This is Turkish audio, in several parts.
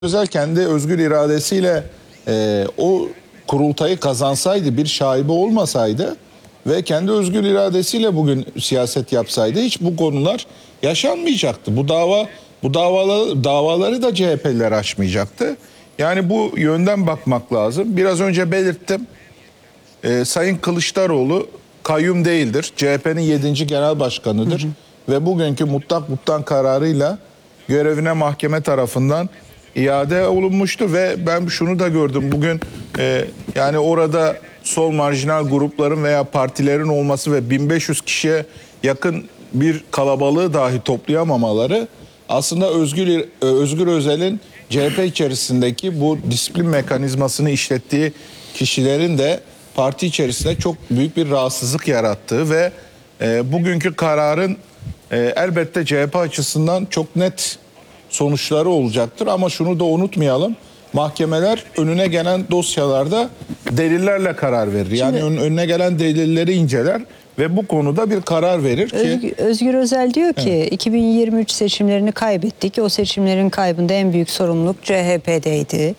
Özel kendi özgür iradesiyle o kurultayı kazansaydı, bir şaibe olmasaydı ve kendi özgür iradesiyle bugün siyaset yapsaydı hiç bu konular yaşanmayacaktı. Bu davaları da CHP'liler açmayacaktı. Yani bu yönden bakmak lazım. Biraz önce belirttim. Sayın Kılıçdaroğlu kayyum değildir. CHP'nin 7. genel başkanıdır. Ve bugünkü mutlak kararıyla görevine mahkeme tarafından iade olunmuştu ve ben şunu da gördüm bugün, yani orada sol marjinal grupların veya partilerin olması ve 1500 kişiye yakın bir kalabalığı dahi toplayamamaları aslında Özgür Özel'in CHP içerisindeki bu disiplin mekanizmasını işlettiği kişilerin de parti içerisinde çok büyük bir rahatsızlık yarattığı ve bugünkü kararın elbette CHP açısından çok net sonuçları olacaktır. Ama şunu da unutmayalım. Mahkemeler önüne gelen dosyalarda delillerle karar verir. Yani önüne gelen delilleri inceler ve bu konuda bir karar verir ki... Özgür Özel diyor ki 2023 seçimlerini kaybettik. O seçimlerin kaybında en büyük sorumluluk CHP'deydi.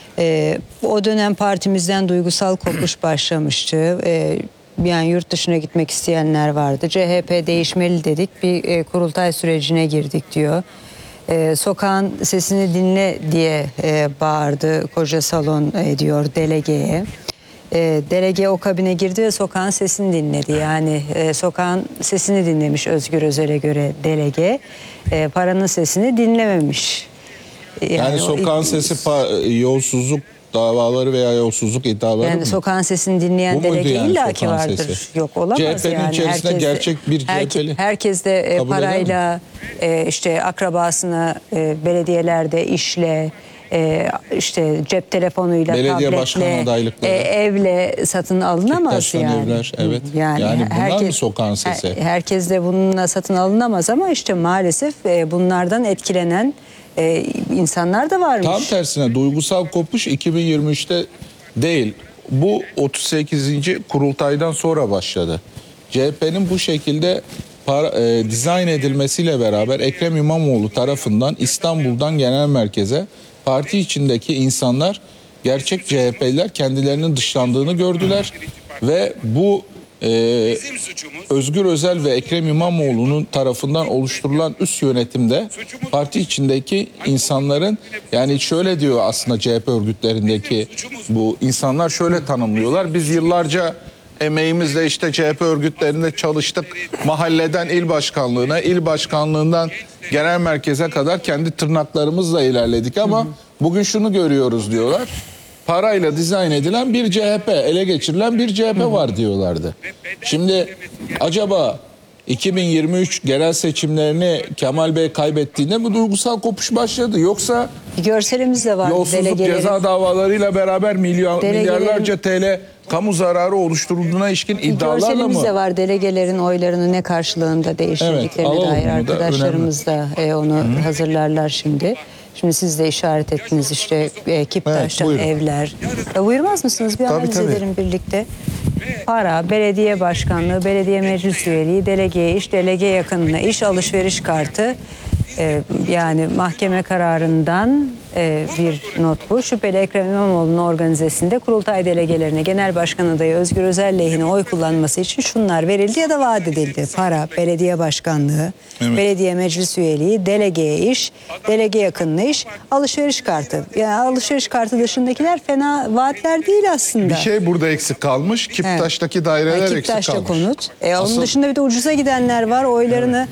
O dönem partimizden duygusal kopuş başlamıştı. Yani yurt dışına gitmek isteyenler vardı. CHP değişmeli dedik. Bir kurultay sürecine girdik diyor. Sokağın sesini dinle diye bağırdı koca salon diyor delegeye. Delege o kabine girdi ve sokağın sesini dinledi. Yani sokağın sesini dinlemiş Özgür Özel'e göre delege. Paranın sesini dinlememiş. Yani sokağın sesi yolsuzluk davaları veya yolsuzluk iddiaları yani mı? Sokağın sesini dinleyen delege yani illaki vardır. Sesi. Yok olamaz CHP'nin yani. içerisinde gerçek bir CHP'li. Herkes de parayla işte akrabasına belediyelerde işle işte cep telefonuyla, belediye tabletle, evle satın alınamaz Kiptaş'tan yani. Evler, evet. Yani bunlar mı sokağın sesi? Herkes de bununla satın alınamaz ama işte maalesef bunlardan etkilenen insanlar da varmış. Tam tersine duygusal kopuş 2023'te değil. Bu 38. kurultaydan sonra başladı. CHP'nin bu şekilde dizayn edilmesiyle beraber Ekrem İmamoğlu tarafından İstanbul'dan genel merkeze parti içindeki insanlar, gerçek CHP'liler kendilerinin dışlandığını gördüler ve bu Özgür Özel ve Ekrem İmamoğlu'nun tarafından oluşturulan üst yönetimde parti içindeki insanların, yani şöyle diyor aslında CHP örgütlerindeki bu insanlar şöyle tanımlıyorlar: biz yıllarca emeğimizle işte CHP örgütlerinde çalıştık. Mahalleden il başkanlığına, il başkanlığından genel merkeze kadar kendi tırnaklarımızla ilerledik ama bugün şunu görüyoruz diyorlar: parayla dizayn edilen bir CHP, ele geçirilen bir CHP var diyorlardı. Şimdi acaba 2023 genel seçimlerini Kemal Bey kaybettiğinde bu duygusal kopuş başladı, yoksa görselimiz de var, yolsuzluk ceza davalarıyla beraber milyarlarca TL kamu zararı oluşturulduğuna ilişkin iddialarla mı? Görselimiz de var, delegelerin oylarını ne karşılığında değiştirdiklerine dair. Arkadaşlarımız da onu hazırlarlar şimdi. Şimdi siz de işaret ettiniz işte Kiptaş'tan evler. Buyurmaz mısınız? Bir analiz edelim birlikte. Para, belediye başkanlığı, belediye meclis üyeliği, delegeye iş, delege yakınına iş, alışveriş kartı. Yani mahkeme kararından bir not bu. Şüpheli Ekrem İmamoğlu'nun organizesinde kurultay delegelerine genel başkan adayı Özgür Özel lehine oy kullanması için şunlar verildi ya da vaat edildi: para, belediye başkanlığı, belediye meclis üyeliği, delegeye iş, delege yakınına iş, alışveriş kartı. Yani alışveriş kartı dışındakiler fena vaatler değil aslında. Bir şey burada eksik kalmış. Kiptaş'taki daireler eksik kalmış. Kiptaş'ta konut. Onun dışında bir de ucuza gidenler var. Oylarını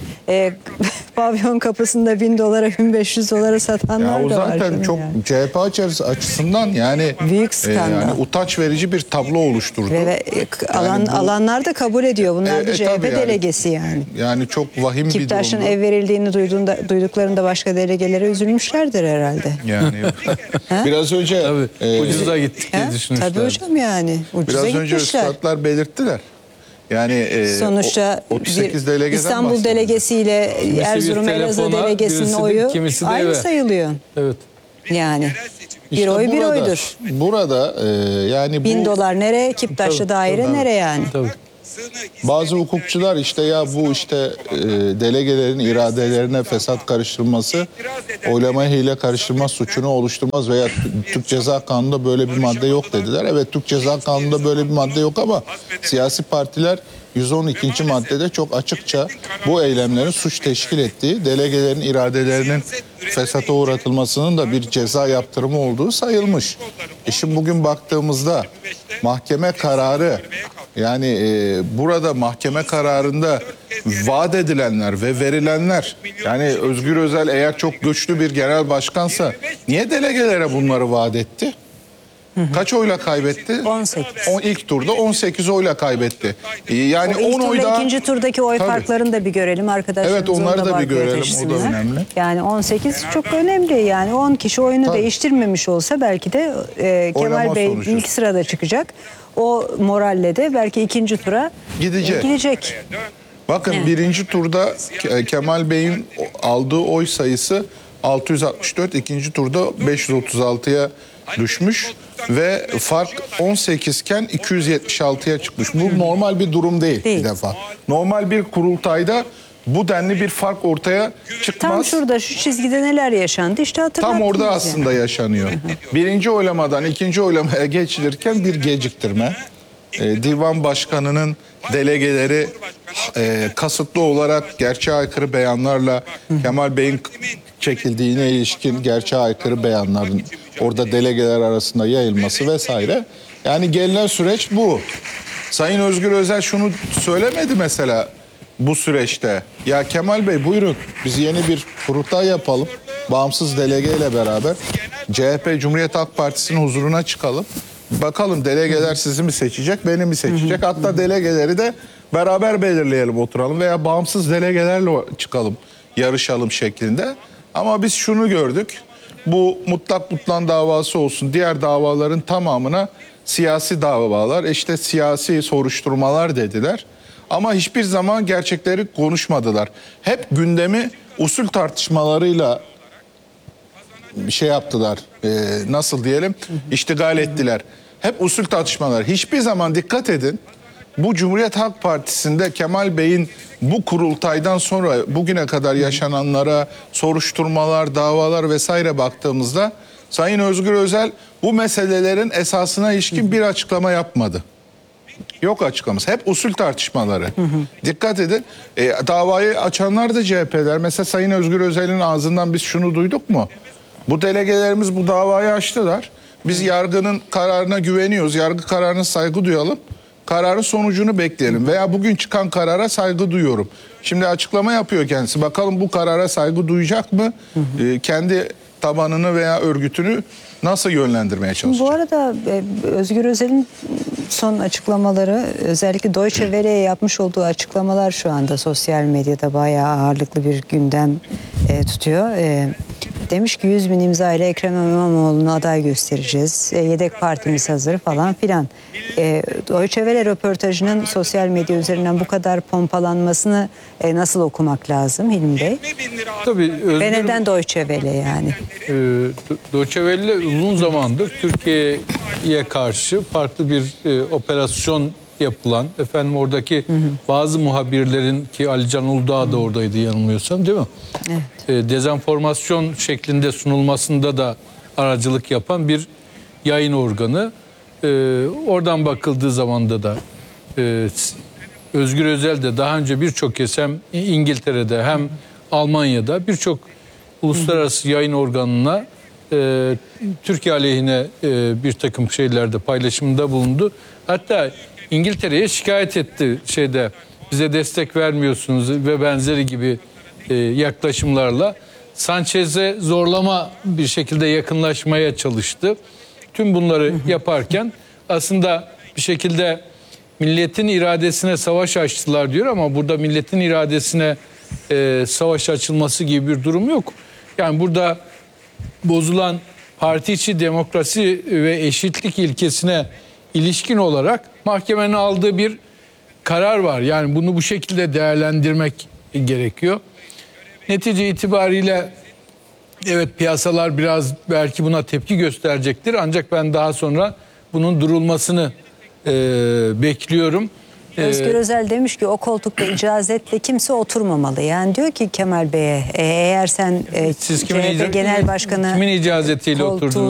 pavyon kapısında $1000'a, $1500'a satanlar da var. Zaten çok yani. CHP açısından yani büyük skandal. Yani utanç verici bir tablo oluşturdu. Ve alanlar da kabul ediyor. Bunlar da CHP delegesi yani. Yani çok vahim bir durum. Kiptaş'ın ev verildiğini duyduklarında başka delegelere üzülmüşlerdir herhalde. Yani biraz önce ucuza gittik diye düşünmüşler. Tabii hocam, yani ucuza biraz önce üstadlar belirttiler. Yani sonuçta 38 delegeden İstanbul delegesiyle Erzurum Elazığ delegesinin oyu aynı sayılıyor. Evet. Yani işte bir oy bir oydur. Burada yani $1000 nereye, Kiptaş'ta daire nereye yani? Tabii. bazı hukukçular işte ya bu işte delegelerin iradelerine fesat karıştırılması oylamaya hile karıştırma suçunu oluşturmaz veya Türk Ceza Kanunu'nda böyle bir madde yok dediler. Evet, Türk Ceza Kanunu'nda böyle bir madde yok ama siyasi partiler 112. maddede çok açıkça bu eylemlerin suç teşkil ettiği, delegelerin iradelerinin fesata uğratılmasının da bir ceza yaptırımı olduğu sayılmış. Şimdi bugün baktığımızda mahkeme kararı, yani burada mahkeme kararında vaat edilenler ve verilenler, yani Özgür Özel eğer çok güçlü bir genel başkansa niye delegelere bunları vaat etti? Kaç oyla kaybetti? 18. İlk turda 18 oyla kaybetti. Yani İlk 10 tur oy ve daha... ikinci turdaki oy Tabii. farklarını da bir görelim arkadaşlar. Evet, onları da bir görelim. O da önemli. Yani 18 çok önemli. Yani 10 kişi oyunu Tabii. değiştirmemiş olsa belki de Kemal Oylama Bey sonucu. ilk sırada çıkacak. O moralle de belki ikinci tura gidecek. Bakın birinci turda Kemal Bey'in aldığı oy sayısı 664, ikinci turda 536'ya düşmüş ve fark 18 iken 276'ya çıkmış. Bu normal bir durum değil bir defa. Normal bir kurultayda bu denli bir fark ortaya çıkmaz. Tam şurada şu çizgide neler yaşandı işte hatırlattınız. Tam orada aslında yaşanıyor. Birinci oylamadan ikinci oylamaya geçilirken bir geciktirme. Divan başkanının delegeleri kasıtlı olarak gerçeğe aykırı beyanlarla Kemal Bey'in çekildiğine ilişkin gerçeğe aykırı beyanların orada delegeler arasında yayılması vesaire. Yani gelinen süreç bu. Sayın Özgür Özel şunu söylemedi mesela bu süreçte. Ya Kemal Bey buyurun biz yeni bir kurultay yapalım. Bağımsız delegeyle beraber CHP Cumhuriyet Halk Partisi'nin huzuruna çıkalım. Bakalım delegeler sizi mi seçecek, beni mi seçecek? Hatta delegeleri de beraber belirleyelim, oturalım veya bağımsız delegelerle çıkalım, yarışalım şeklinde. Ama biz şunu gördük. Bu mutlak mutlan davası olsun, diğer davaların tamamına siyasi davalar, işte siyasi soruşturmalar dediler. Ama hiçbir zaman gerçekleri konuşmadılar. Hep gündemi usul tartışmalarıyla bir şey yaptılar. Nasıl diyelim? İştigal ettiler. Hep usul tartışmalar. Hiçbir zaman dikkat edin. Bu Cumhuriyet Halk Partisi'nde Kemal Bey'in bu kurultaydan sonra bugüne kadar yaşananlara, soruşturmalar, davalar vesaire baktığımızda Sayın Özgür Özel bu meselelerin esasına ilişkin bir açıklama yapmadı. Yok açıklaması. Hep usul tartışmaları. Dikkat edin. Davayı açanlar da CHP'ler. Mesela Sayın Özgür Özel'in ağzından biz şunu duyduk mu? Bu delegelerimiz bu davayı açtılar. Biz yargının kararına güveniyoruz. Yargı kararına saygı duyalım. Kararın sonucunu bekleyelim. Veya bugün çıkan karara saygı duyuyorum. Şimdi açıklama yapıyor kendisi. Bakalım bu karara saygı duyacak mı? Kendi tabanını veya örgütünü nasıl yönlendirmeye çalışacak? Bu arada Özgür Özel'in son açıklamaları, özellikle Deutsche Welle'ye yapmış olduğu açıklamalar şu anda sosyal medyada bayağı ağırlıklı bir gündem tutuyor. Demiş ki 100 bin imza ile Ekrem İmamoğlu'nu aday göstereceğiz. Yedek partimiz hazır falan filan. Deutsche Welle röportajının sosyal medya üzerinden bu kadar pompalanmasını nasıl okumak lazım Hilmi Bey? Tabii Ve neden Deutsche Welle yani? Deutsche Welle uzun zamandır Türkiye'ye karşı farklı bir operasyon yapılan, efendim oradaki bazı muhabirlerin, ki Alican Uludağ da oradaydı yanılmıyorsam, değil mi? Evet. Dezenformasyon şeklinde sunulmasında da aracılık yapan bir yayın organı. Oradan bakıldığı zamanda da Özgür Özel de daha önce birçok kez hem İngiltere'de hem Almanya'da birçok uluslararası yayın organına Türkiye aleyhine bir takım şeylerde paylaşımda bulundu. Hatta İngiltere'ye şikayet etti bize destek vermiyorsunuz ve benzeri gibi yaklaşımlarla Sanchez'e zorlama bir şekilde yakınlaşmaya çalıştı. Tüm bunları yaparken aslında bir şekilde milletin iradesine savaş açtılar diyor ama burada milletin iradesine savaş açılması gibi bir durum yok. Yani burada bozulan parti içi demokrasi ve eşitlik ilkesine ilişkin olarak mahkemenin aldığı bir karar var. Yani bunu bu şekilde değerlendirmek gerekiyor. Netice itibariyle evet, piyasalar biraz belki buna tepki gösterecektir. Ancak ben daha sonra bunun durulmasını bekliyorum. Özgür Özel demiş ki o koltukta icazetle kimse oturmamalı. Yani diyor ki Kemal Bey'e eğer sen siz CHP Genel Başkanı kimin icazetiyle koltuğu oturdunuz?